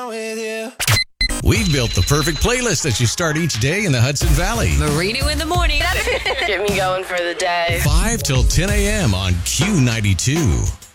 with you. We've built the perfect playlist that you start each day in the Hudson Valley. Marino in the morning. Get me going for the day. 5 till 10 a.m. on Q92.